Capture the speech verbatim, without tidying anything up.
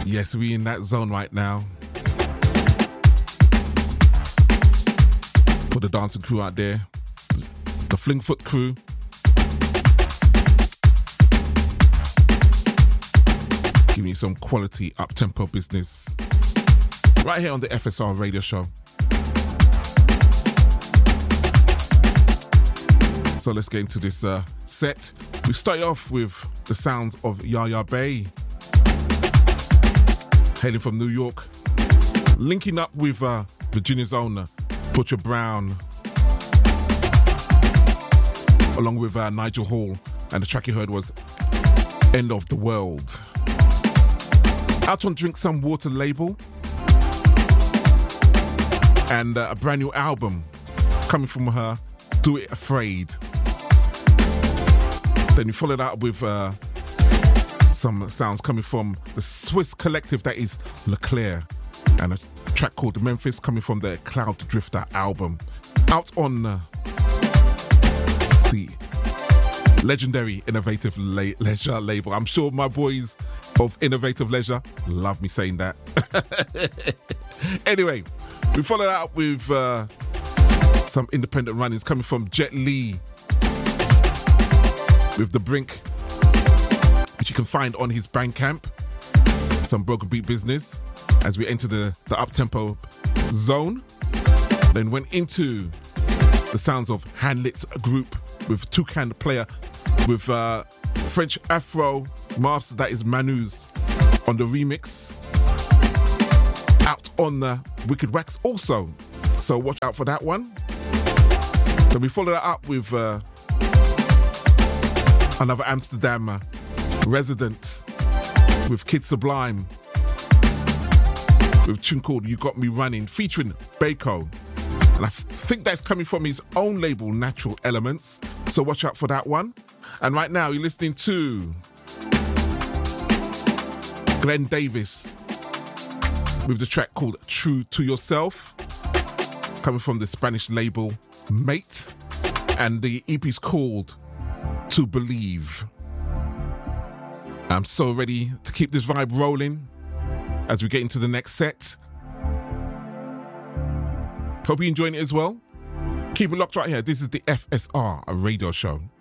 Yes, we in that zone right now. For the dancing crew out there, the Flingfoot crew. Giving you some quality up-tempo business right here on the F S R radio show. So let's get into this uh, set. We start off with the sounds of Yaya Bay, hailing from New York, linking up with uh, Virginia's own Butcher Brown, along with uh, Nigel Hall, and the track you heard was End of the World. Out on Drink Some Water label, and uh, a brand new album coming from her, Do It Afraid. Then you followed up with uh, some sounds coming from the Swiss collective that is Leclerc, and a track called Memphis coming from their Cloud Drifter album, out on uh, the legendary Innovative Le- Leisure label. I'm sure my boys of Innovative Leisure love me saying that. Anyway, we followed up with uh, some independent runnings coming from Jet Li with The Brink, which you can find on his Bandcamp. Some broken beat business as we enter the, the up-tempo zone. Then went into the sounds of Handlit's group with Toucan Player, with uh, French Afro master, that is Manus, on the remix. Out on the Wicked Wax also, so watch out for that one. Then we follow that up with uh, another Amsterdam uh, resident with Kid Sublime, with a tune called You Got Me Running, featuring Bako. And I f- think that's coming from his own label, Natural Elements, so watch out for that one. And right now you're listening to Glenn Davis with the track called True to Yourself, coming from the Spanish label Mate, and the E P's called To Believe. I'm so ready to keep this vibe rolling as we get into the next set. Hope you're enjoying it as well. Keep it locked right here. This is the F S R, a radio show.